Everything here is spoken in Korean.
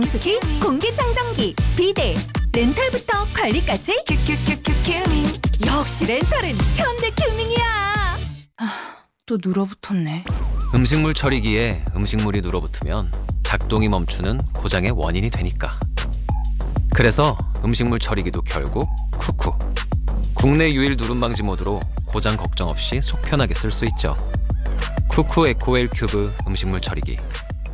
청소기, 공기청정기, 비데, 렌탈부터 관리까지 큐큐큐큐 큐밍. 역시 렌탈은 현대 큐밍이야. 또 눌어붙었네. 음식물 처리기에 음식물이 눌어붙으면 작동이 멈추는 고장의 원인이 되니까. 그래서 음식물 처리기도 결국 쿠쿠. 국내 유일 누름 방지 모드로 고장 걱정 없이 속 편하게 쓸 수 있죠. 쿠쿠 에코웰 큐브 음식물 처리기.